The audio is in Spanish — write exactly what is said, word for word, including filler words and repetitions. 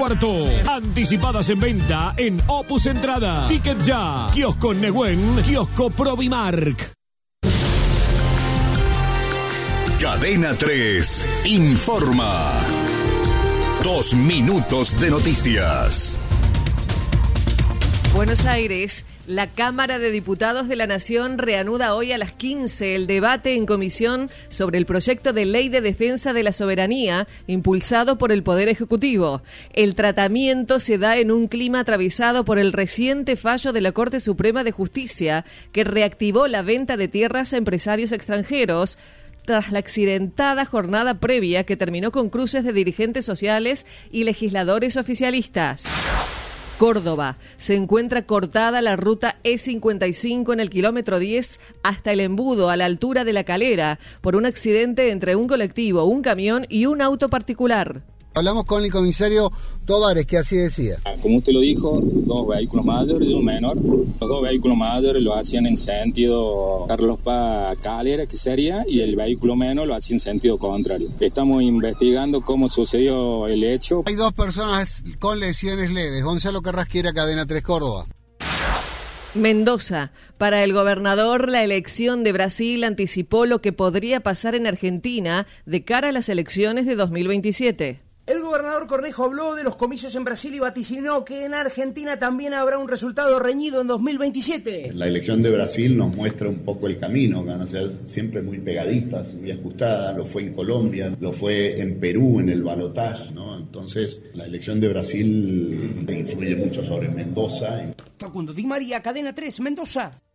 cuarto. Anticipadas en venta en Opus Entrada. Ticket Ya. Kiosco Nehuen. Kiosco Provimark. Cadena tres informa. Dos minutos de noticias. Buenos Aires. La Cámara de Diputados de la Nación reanuda hoy a las quince el debate en comisión sobre el proyecto de ley de defensa de la soberanía impulsado por el Poder Ejecutivo. El tratamiento se da en un clima atravesado por el reciente fallo de la Corte Suprema de Justicia que reactivó la venta de tierras a empresarios extranjeros tras la accidentada jornada previa que terminó con cruces de dirigentes sociales y legisladores oficialistas. Córdoba. Se encuentra cortada la ruta E cincuenta y cinco en el kilómetro diez hasta el embudo a la altura de La Calera por un accidente entre un colectivo, un camión y un auto particular. Hablamos con el comisario Tovares, que así decía. Como usted lo dijo, dos vehículos mayores y un menor. Los dos vehículos mayores lo hacían en sentido Carlos Paz Calera, que sería, y el vehículo menor lo hacía en sentido contrario. Estamos investigando cómo sucedió el hecho. Hay dos personas con lesiones leves. Gonzalo Carrasquera, Cadena tres Córdoba. Mendoza. Para el gobernador, la elección de Brasil anticipó lo que podría pasar en Argentina de cara a las elecciones de dos mil veintisiete. El gobernador Cornejo habló de los comicios en Brasil y vaticinó que en Argentina también habrá un resultado reñido en dos mil veintisiete. La elección de Brasil nos muestra un poco el camino, que van a ser siempre muy pegaditas, muy ajustadas. Lo fue en Colombia, lo fue en Perú en el balotaje, ¿no? Entonces, la elección de Brasil influye mucho sobre Mendoza. Facundo Di María, Cadena tres, Mendoza.